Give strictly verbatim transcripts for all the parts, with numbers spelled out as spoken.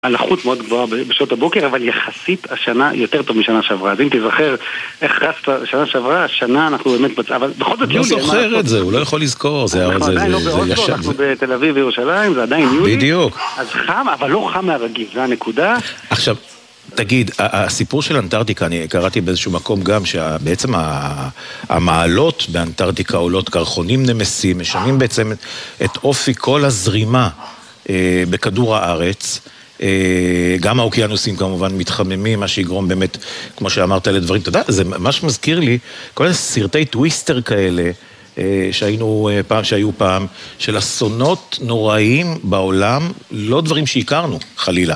הלחות מאוד גבוהה בשעות הבוקר, אבל יחסית השנה יותר טוב משנה שעברה. אז אם תזכר איך רצת שנה שעברה, השנה אנחנו באמת בצע... אבל בכל זאת יולי... לא זוכר את זה, הוא לא יכול לזכור. אנחנו עדיין לא באוסלו, אנחנו בתל אביב וירושלים, זה עדיין יולי. בדיוק. אז חם, אבל לא חם מהרגיל, זה הנקודה. עכשיו, תגיד, הסיפור של אנטארקטיקה, אני קראתי באיזשהו מקום גם, שבעצם המעלות באנטארקטיקה עולות קרחונים נמסים, משנים בעצם את אופי כל הזרימה בכדור הארץ. גם האוקיינוסים כמובן מתחממים, מה שיגרום באמת, כמו שאמרת, לדברים. אתה יודע, זה ממש מזכיר לי, כל הסרטי טוויסטר כאלה, שהיינו פעם, שהיו פעם, של אסונות נוראיים בעולם, לא דברים שהכרנו, חלילה.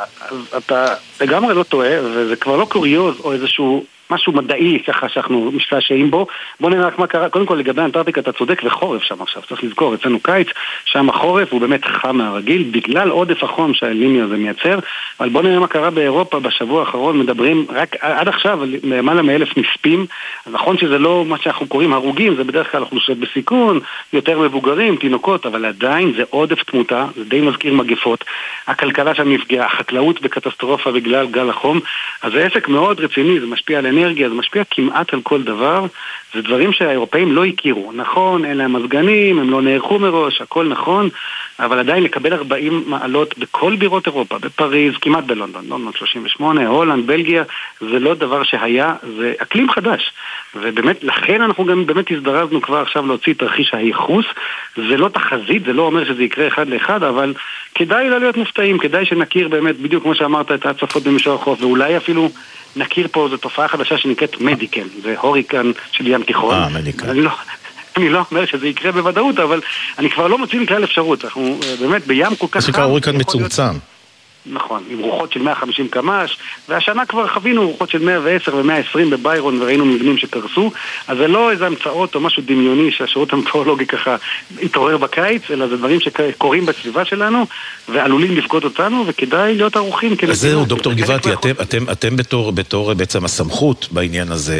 אתה לגמרי לא טועה, וזה כבר לא קוריוז או איזשהו משהו מדעי ככה שאנחנו משתעשעים בו. בוא נראה מה קרה. קודם כל לגבי אנטארקטיקה אתה צודק, וחורף שם עכשיו, צריך לזכור, אצלנו קיץ, שם החורף הוא באמת חם מהרגיל, בגלל עודף החום שהאליניו הזה מייצר. אבל בוא נראה מה קרה באירופה בשבוע האחרון, מדברים רק עד עכשיו למעלה מאלף נספים. נכון שזה לא מה שאנחנו קוראים הרוגים, זה בדרך כלל אוכלוסיות בסיכון, יותר מבוגרים, תינוקות, אבל עדיין זה עודף תמותה, זה די מזכיר מגפות. הכלכלה שם נפגעה, החקלאות בקטסטרופה בגלל גל החום. אז זה עסק מאוד רציני, זה משפיע על אנרגיה, זה משפיע כמעט על כל דבר. זה דברים שהאירופאים לא הכירו. נכון, אין להם מזגנים, הם לא נערכו מראש, הכל נכון, אבל עדיין לקבל ארבעים מעלות בכל בירות אירופה, בפריז, כמעט בלונדון, לונדון שלושים ושמונה, הולנד, בלגיה, זה לא דבר שהיה, זה אקלים חדש. ובאמת, לכן אנחנו גם באמת הזדרזנו כבר עכשיו להוציא תרחיש הייחוס. זה לא תחזית, זה לא אומר שזה יקרה אחד לאחד, אבל כדאי לא להיות מופתעים, כדאי שנכיר באמת, בדיוק כמו שאמרת, את ההצפות במישור החוף, ואולי אפילו נכיר פה, זו תופעה חדשה שנקראת מדיקן, זה הוריקן של ים תיכון. אה, מדיקן. אני לא, אני לא אומר שזה יקרה בוודאות, אבל אני כבר לא מוצאים כלל אפשרות. אנחנו באמת בים כל כך... זה שקרה הוריקן מצומצם. נכון, עם רוחות של מאה וחמישים קמ"ש, והשנה כבר חווינו רוחות של מאה ועשר ו-מאה ועשרים בביירון, וראינו מבנים שקרסו. אז זה לא איזה המצאות או משהו דמיוני שהשירות המטאורולוגי ככה התעורר בקיץ, אלא זה דברים שקורים בסביבה שלנו, ועלולים לפגוד אותנו, וכדאי להיות ערוכים. אז זהו, דוקטור גבעתי, אתם, אתם, אתם בתור, בתור בעצם הסמכות בעניין הזה,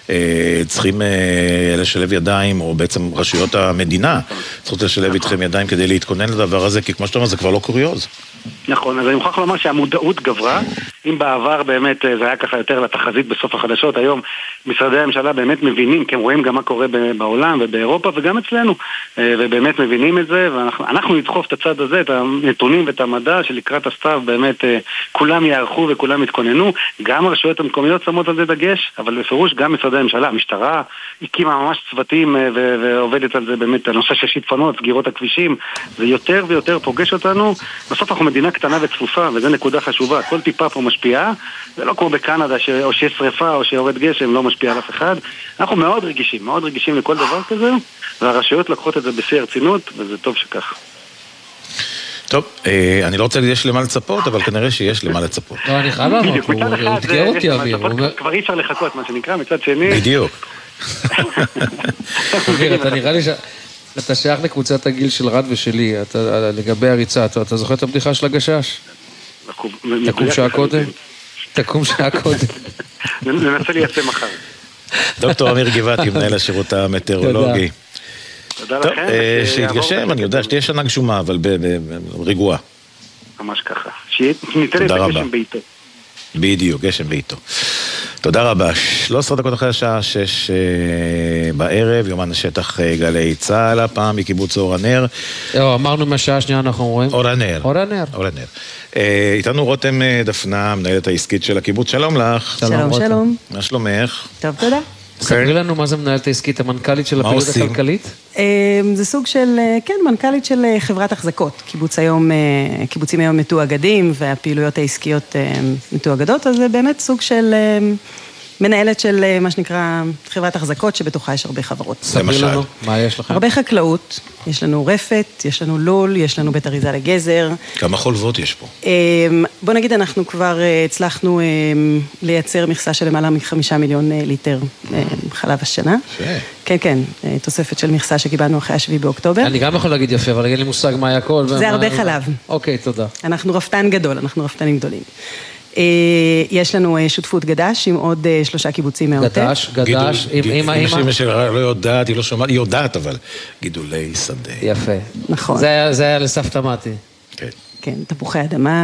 צריכים לשלב ידיים, או בעצם רשויות המדינה צריכות לשלב איתכם ידיים כדי להתכונן לדבר הזה, כי כמו שאתה אומר, זה כבר לא קוריוז. נכון, אז אני מוכרח לומר שהמודעות גברה. אם בעבר באמת זה היה ככה יותר לתחזית בסוף החדשות, היום משרדי הממשלה באמת מבינים, כי הם רואים גם מה קורה בעולם ובאירופה וגם אצלנו, ובאמת מבינים את זה, ואנחנו נדחוף את הצד הזה, את הנתונים ואת המדע שלקראת הסתיו באמת כולם יערכו וכולם יתכוננו. גם הרשויות המקומיות שמות על זה דגש, אבל בפירוש גם משרדי הממשלה, המשטרה הקימה ממש צוותים ועובדת על זה באמת, הנושא של שיטפונות, סגירות הכבישים, זה יותר ויותר פוגש אותנו. בסוף אנחנו מדינה קטנה וצפופה, וזו נקודה חשובה. כל טיפה פה משפיעה, זה לא כמו בקנדה, ש... או שיש שריפה או שיורד גשם, לא משפיע על אף אחד. אנחנו מאוד רגישים, מאוד רגישים לכל דבר כזה, והרשויות לקחות את זה בשיא הרצינות, וזה טוב שכך. טוב, אני לא רוצה להגיד יש למה לצפות, אבל כנראה שיש למה לצפות. לא, אני חייב לעבור, הוא תגר אותי אוויר. כבר אי אפשר לחכות, מה שנקרא, מצד שני. בדיוק. אוויר, אתה נראה לי ש... אתה שייך לקבוצת הגיל של רד ושלי, אתה, לגבי הריצה, אתה, אתה זוכר את הבדיחה של הגשש? תקום שעה קודם? תקום שעה קודם. ננסה לייצא מחר. דוקטור אמיר גבעתי, מנהל השירות המטאורולוגי. תודה לכם. שיתגשם, אני יודע שתהיה שנה גשומה, אבל ברגועה. ממש ככה. שניתן את הגשם בעיתו. בדיוק, גשם בעיתו. תודה רבה. שלוש עשרה דקות אחרי השעה שש בערב, יומן השטח גלי צהל, הפעם מקיבוץ אור הנר. אמרנו מהשעה השנייה אנחנו רואים. אור הנר. אור הנר. אור הנר. איתנו רותם דפנה, מנהלת העסקית של הקיבוץ. שלום לך. שלום, שלום. מה שלומך? טוב, תודה. ספרי לנו מה זה מנהלת העסקית, המנכ"לית של הפעילות הכלכלית? זה סוג של, כן, מנכ"לית של חברת החזקות. קיבוץ היום, קיבוצים היום מתואגדים, והפעילויות העסקיות מתואגדות, אז זה באמת סוג של מנהלת של מה שנקרא חברת החזקות, שבתוכה יש הרבה חברות. ספרי לנו, מה יש לכם? הרבה חקלאות, יש לנו רפת, יש לנו לול, יש לנו בית אריזה לגזר. כמה חולבות יש פה? בוא נגיד, אנחנו כבר הצלחנו לייצר מכסה של למעלה מחמישה מיליון ליטר חלב השנה. כן, כן, תוספת של מכסה שקיבלנו אחרי השביעי באוקטובר. אני גם יכול להגיד יפה, אבל אין לי מושג מה היה הכל. זה הרבה חלב. אוקיי, תודה. אנחנו רפתן גדול, אנחנו רפתנים גדולים. יש לנו שותפות גדש עם עוד שלושה קיבוצים מהעוטף. גדש, גדש, עם האמא. אמא שלה לא יודעת, היא לא שומעת, היא יודעת אבל, גידולי שדה. יפה. נכון. זה היה לסבתא מתי. כן. כן, תפוחי אדמה,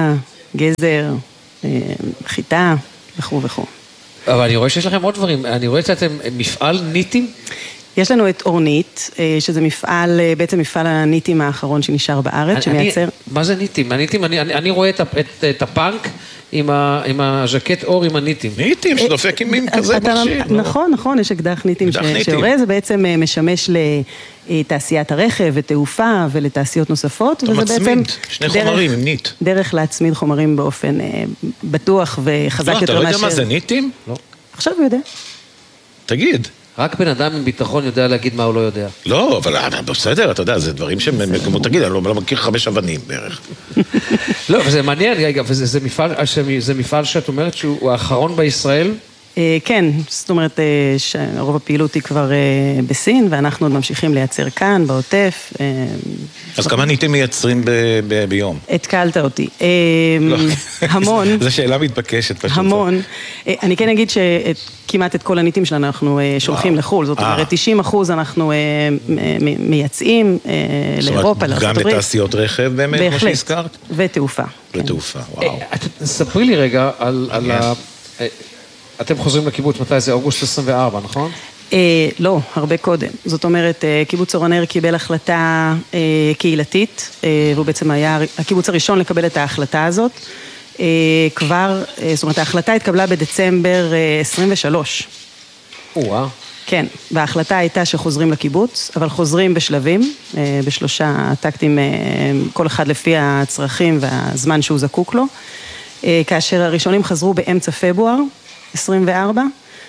גזר, חיטה וכו' וכו'. אבל אני רואה שיש לכם עוד דברים, אני רואה שאתם מפעל ניטים? יש לנו את אורנית, שזה מפעל, בעצם מפעל הניטים האחרון שנשאר בארץ, שמייצר... מה זה ניטים? הניטים, אני, אני, אני רואה את, את, את הפאנק עם, ה, עם הז'קט אור עם הניטים. ניטים, שדופק עם מין כזה מכשיר. נכון, נכון, יש אקדח ניטים שעורה, זה בעצם משמש לתעשיית הרכב ותעופה ולתעשיות נוספות. אתה מצמיד, שני חומרים עם ניט. דרך להצמיד חומרים באופן בטוח וחזק יותר מאשר... אתה לא יודע מה זה ניטים? לא. עכשיו הוא יודע. תגיד. רק בן אדם עם ביטחון יודע להגיד מה הוא לא יודע. לא, אבל בסדר, אתה יודע, זה דברים שהם, כמו תגיד, אני לא מכיר חמש אבנים בערך. לא, וזה מעניין, רגע, וזה מפעל שאת אומרת שהוא האחרון בישראל? כן, זאת אומרת, רוב הפעילות היא כבר בסין, ואנחנו עוד ממשיכים לייצר כאן, בעוטף. אז כמה ניטים מייצרים ביום? התקלת אותי. המון. זו שאלה מתבקשת פשוט. המון. אני כן אגיד שכמעט את כל הניטים שלנו אנחנו שולחים לחול, זאת אומרת, תשעים אחוז אנחנו מייצאים לאירופה, לארצות הברית. גם לתעשיות רכב באמת, כמו שהזכרת? ותעופה. ותעופה, וואו. ספרי לי רגע על ה... אתם חוזרים לקיבוץ, מתי זה? אוגוסט עשרים וארבע, נכון? לא, הרבה קודם. זאת אומרת, קיבוץ אור הנר קיבל החלטה קהילתית, והוא בעצם היה הקיבוץ הראשון לקבל את ההחלטה הזאת. כבר, זאת אומרת, ההחלטה התקבלה בדצמבר עשרים ושלוש. וואה. כן, וההחלטה הייתה שחוזרים לקיבוץ, אבל חוזרים בשלבים, בשלושה טקטים, כל אחד לפי הצרכים והזמן שהוא זקוק לו. כאשר הראשונים חזרו באמצע פברואר עשרים וארבע,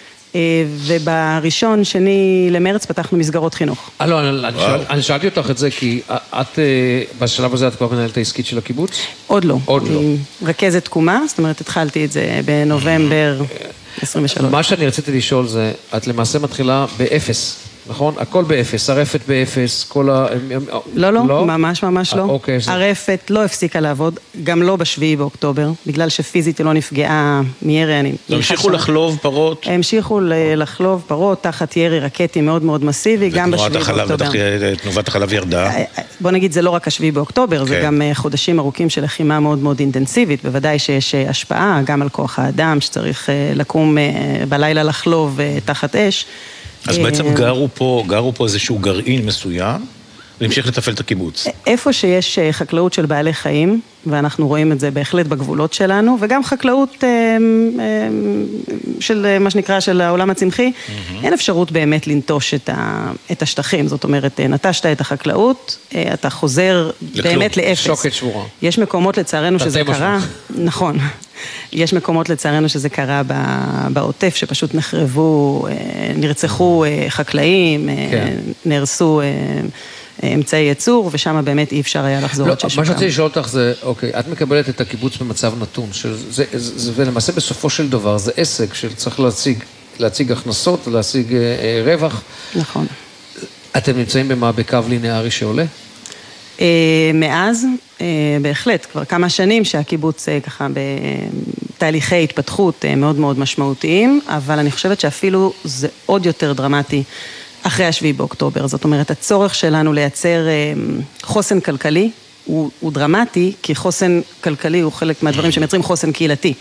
ובראשון, שני למרץ פתחנו מסגרות חינוך. לא, אני שאלתי אותך את זה, כי את, בשלב הזה את כבר מנהלת העסקית של הקיבוץ? עוד לא. עוד לא. רכזת תקומה, זאת אומרת, התחלתי את זה בנובמבר עשרים ושלוש. מה שאני רציתי לשאול זה, את למעשה מתחילה באפס, נכון? הכל באפס, הרפת באפס, כל ה... לא, לא, ממש ממש לא. אוקיי. הרפת לא הפסיקה לעבוד, גם לא בשביעי באוקטובר, בגלל שפיזית היא לא נפגעה מירי, אני... המשיכו לחלוב פרות? המשיכו לחלוב פרות תחת ירי רקטי מאוד מאוד מסיבי, גם בשביעי באוקטובר. ותנובת החלב ירדה. בוא נגיד, זה לא רק השביעי באוקטובר, זה גם חודשים ארוכים של לחימה מאוד מאוד אינטנסיבית, בוודאי שיש השפעה גם על כוח האדם, שצריך לקום בלילה לחלוב תחת אש. אז בעצם גרו פה, גרו פה איזשהו גרעין מסוים, להמשיך לתפעל את הקיבוץ. איפה שיש חקלאות של בעלי חיים, ואנחנו רואים את זה בהחלט בגבולות שלנו, וגם חקלאות של מה שנקרא של העולם הצמחי, אין אפשרות באמת לנטוש את השטחים, זאת אומרת, נטשת את החקלאות, אתה חוזר באמת לאפס. שוקת שבורה. יש מקומות לצערנו שזה קרה, נכון. יש מקומות לצערנו שזה קרה בעוטף, שפשוט נחרבו, נרצחו חקלאים, נהרסו אמצעי ייצור, ושם באמת אי אפשר היה לחזור עוד ששוקם. מה שרציתי לשאול אותך זה, אוקיי, את מקבלת את הקיבוץ במצב נתון, ולמעשה בסופו של דבר זה עסק שצריך להציג, להציג הכנסות, להציג רווח. נכון. אתם נמצאים במה בקו לינארי שעולה? מאז, בהחלט, כבר כמה שנים שהקיבוץ ככה בתהליכי התפתחות מאוד מאוד משמעותיים, אבל אני חושבת שאפילו זה עוד יותר דרמטי אחרי השביעי באוקטובר. זאת אומרת, הצורך שלנו לייצר חוסן כלכלי הוא, הוא דרמטי, כי חוסן כלכלי הוא חלק מהדברים שמייצרים חוסן קהילתי.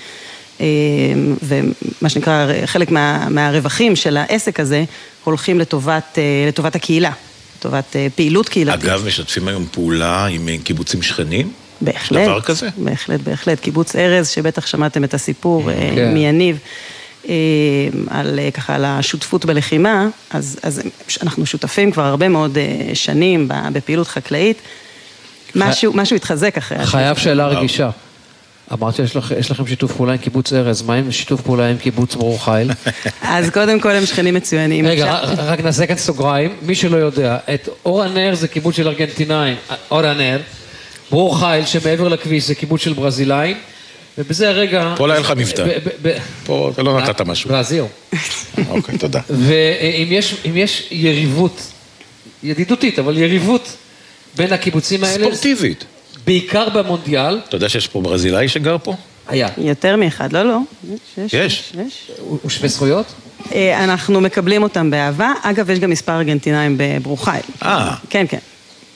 ומה שנקרא, חלק מה, מהרווחים של העסק הזה הולכים לטובת, לטובת הקהילה. לטובת פעילות קהילתית. אגב, משתפים היום פעולה עם קיבוצים שכנים? בהחלט. דבר כזה? בהחלט, בהחלט. קיבוץ ארז, שבטח שמעתם את הסיפור מיניב, על ככה, על השותפות בלחימה, אז, אז אנחנו שותפים כבר הרבה מאוד שנים בפעילות חקלאית. משהו, משהו התחזק אחרי. חייב שאלה רגישה. אמרת שיש לכם שיתוף פעולה עם קיבוץ ארז, מה עם שיתוף פעולה עם קיבוץ ברור חיל? אז קודם כל הם שכנים מצוינים. רגע, רק נעשה כאן סוגריים, מי שלא יודע, את אור הנר זה קיבוץ של ארגנטינאים, אור הנר, ברור חיל שמעבר לכביש זה קיבוץ של ברזילאים, ובזה הרגע... פה לא היה לך מבטא, פה אתה לא נתת משהו. ברזיל. אוקיי, תודה. ואם יש יריבות, ידידותית, אבל יריבות בין הקיבוצים האלה... ספורטיבית. בעיקר במונדיאל. אתה יודע שיש פה ברזילאי שגר פה? היה. יותר מאחד, לא, לא. יש? יש. הוא שווה זכויות? אנחנו מקבלים אותם באהבה. אגב, יש גם מספר ארגנטינאים בברור חיל. אה. כן, כן.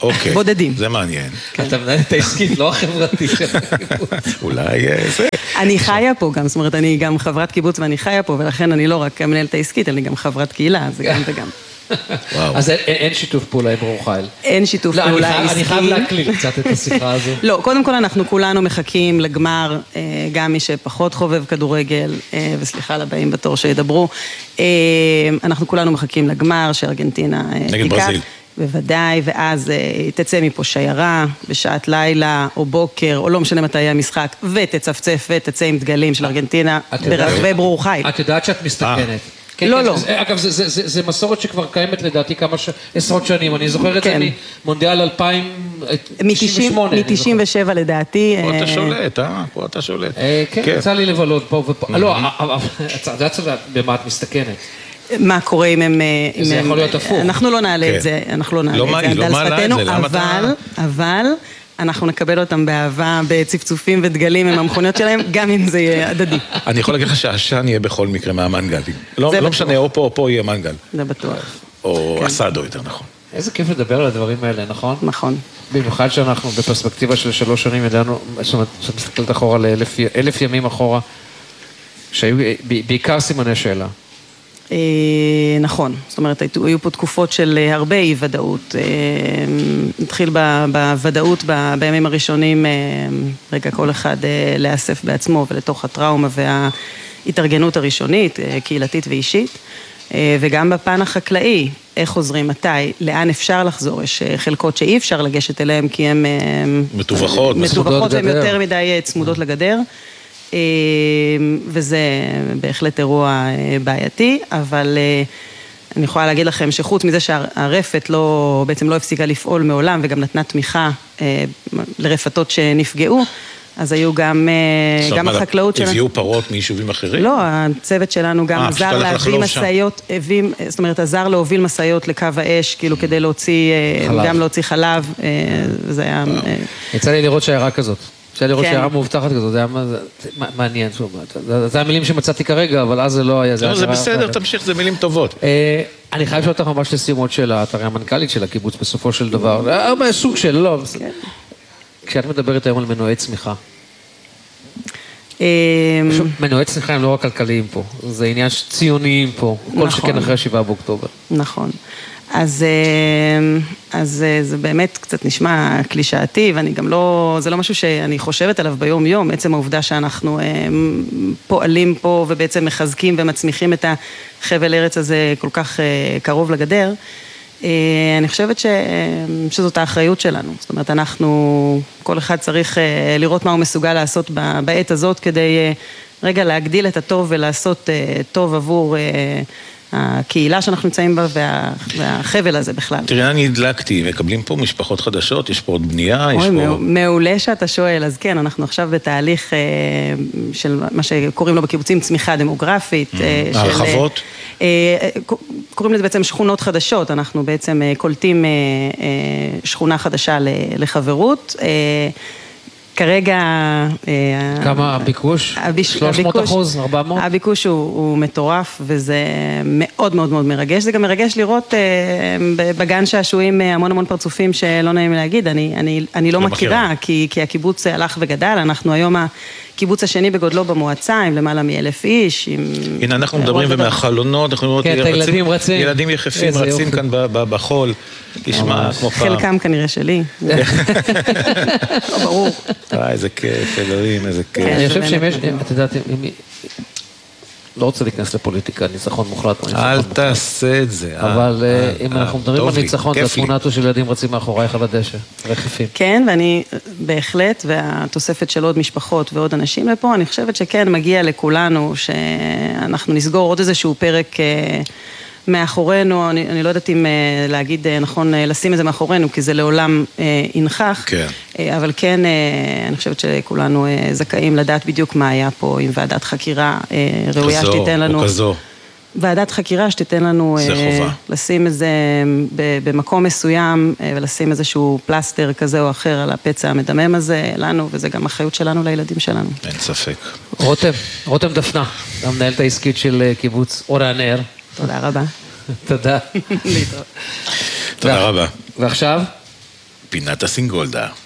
אוקיי. בודדים. זה מעניין. אתה מנהל את העסקית, לא החברתי של הקיבוץ. אולי זה. אני חיה פה גם, זאת אומרת, אני גם חברת קיבוץ ואני חיה פה, ולכן אני לא רק מנהלת העסקית, אני גם חברת קהילה, זה גם וגם. אז אין שיתוף פעולה עם ברור חיל. אין שיתוף פעולה עסקי. אני חייב להקליל קצת את השיחה הזו. לא, קודם כל אנחנו כולנו מחכים לגמר, גם מי שפחות חובב כדורגל, וסליחה לבאים בתור שידברו, אנחנו כולנו מחכים לגמר שארגנטינה תיקח. נגד ברזיל. בוודאי, ואז תצא מפה שיירה בשעת לילה או בוקר, או לא משנה מתי יהיה המשחק, ותצפצף ותצא עם דגלים של ארגנטינה ברחבי ברור חיל. את יודעת שאת מסתכנת. לא, לא. אגב, זה מסורת שכבר קיימת לדעתי כמה עשרות שנים, אני זוכר את זה ממונדיאל אלפיים ושמונה. מ-תשעים ושבע לדעתי. פה אתה שולט, אה? פה אתה שולט. כן, יצא לי לבלות פה ופה. לא, את יודעת במה את מסתכנת. מה קורה אם הם... זה יכול להיות הפוך. אנחנו לא נעלה את זה, אנחנו לא נעלה את זה על דל שפתנו, אבל, אבל... אנחנו נקבל אותם באהבה, בצפצופים ודגלים עם המכוניות שלהם, גם אם זה יהיה הדדי. אני יכול להגיד לך שהעשן יהיה בכל מקרה מהמנגלים. לא משנה, או פה או פה יהיה מנגל. זה בטוח. או אסדו יותר נכון. איזה כיף לדבר על הדברים האלה, נכון? נכון. במיוחד שאנחנו בפרספקטיבה של שלוש שנים ידענו, זאת אומרת, שאת מסתכלת אחורה לאלף ימים אחורה, שהיו בעיקר סימני שאלה. נכון, זאת אומרת, היו פה תקופות של הרבה אי ודאות. נתחיל בוודאות בימים הראשונים, רגע כל אחד לאסף בעצמו ולתוך הטראומה וההתארגנות הראשונית, קהילתית ואישית, וגם בפן החקלאי, איך חוזרים, מתי, לאן אפשר לחזור, יש חלקות שאי אפשר לגשת אליהם כי הן מטווחרות, מטווחרות והן יותר מדי צמודות לגדר. וזה בהחלט אירוע בעייתי, אבל אני יכולה להגיד לכם שחוץ מזה שהרפת לא, בעצם לא הפסיקה לפעול מעולם וגם נתנה תמיכה לרפתות שנפגעו, אז היו גם, גם החקלאות שלנו... הביאו פרות מיישובים אחרים? לא, הצוות שלנו גם עזר להביא מסעיות, זאת אומרת, עזר להוביל מסעיות לקו האש, כאילו כדי להוציא, גם להוציא חלב, וזה היה... יצא לי לראות שיירה כזאת. אפשר לראות שהערה מאובטחת כזאת, זה היה מעניין, זה המילים שמצאתי כרגע, אבל אז זה לא היה. זה בסדר, תמשיך, זה מילים טובות. אני חייב לשאול אותך ממש לסיומות של האתרי המנכ"לית של הקיבוץ בסופו של דבר, הרבה סוג של, לא, כשאת מדברת היום על מנועי צמיחה, מנועי צמיחה הם לא רק כלכליים פה, זה עניין ציוניים פה, כל שכן אחרי השבעה באוקטובר. נכון. אז, אז זה באמת קצת נשמע קלישאתי, ואני גם לא, זה לא משהו שאני חושבת עליו ביום יום, עצם העובדה שאנחנו פועלים פה ובעצם מחזקים ומצמיחים את החבל ארץ הזה כל כך קרוב לגדר, אני חושבת ש, שזאת האחריות שלנו, זאת אומרת אנחנו, כל אחד צריך לראות מה הוא מסוגל לעשות בעת הזאת כדי רגע להגדיל את הטוב ולעשות טוב עבור הקהילה שאנחנו נמצאים בה וה, והחבל הזה בכלל. תראה, אני הדלקתי, מקבלים פה משפחות חדשות, יש פה עוד בנייה, יש אוי, פה... מעולה שאתה שואל, אז כן, אנחנו עכשיו בתהליך של מה שקוראים לו בקיבוצים צמיחה דמוגרפית. הרחבות? קוראים לזה בעצם שכונות חדשות, אנחנו בעצם קולטים שכונה חדשה לחברות, כרגע... כמה הביקוש? שלוש מאות אחוז, ארבע מאות? הביקוש הוא מטורף, וזה מאוד מאוד מאוד מרגש. זה גם מרגש לראות בגן שעשועים המון המון פרצופים שלא נעים להגיד. אני לא מכירה, כי הקיבוץ הלך וגדל. אנחנו היום הקיבוץ השני בגודלו במועצה, עם למעלה מאלף איש. הנה, אנחנו מדברים ומהחלונות, אנחנו רואים ילדים יחפים רצים כאן בחול. תשמע, כמו פעם. חלקם כנראה שלי. לא ברור. איזה כיף, אלוהים, איזה כיף. אני חושב שאם יש, את יודעת, לא רוצה להיכנס לפוליטיקה, ניצחון מוחלט. אל תעשה את זה. אבל אם אנחנו מדברים על ניצחון, זה התמונתו של ילדים רצים מאחורייך על הדשא, רחיפים. כן, ואני בהחלט, והתוספת של עוד משפחות ועוד אנשים לפה, אני חושבת שכן מגיע לכולנו, שאנחנו נסגור עוד איזשהו פרק מאחורינו, אני, אני לא יודעת אם להגיד נכון לשים את זה מאחורינו, כי זה לעולם ינכח, כן. אבל כן, אני חושבת שכולנו זכאים לדעת בדיוק מה היה פה עם ועדת חקירה ראויה שתיתן לנו. או כזו. ועדת חקירה שתיתן לנו לשים את זה במקום מסוים, ולשים איזשהו פלסטר כזה או אחר על הפצע המדמם הזה לנו, וזה גם אחריות שלנו לילדים שלנו. אין ספק. רותם, רותם דפנה, המנהלת העסקית של קיבוץ אור הנר. תודה רבה. תודה. תודה רבה. ועכשיו? פינת הסינגולדה.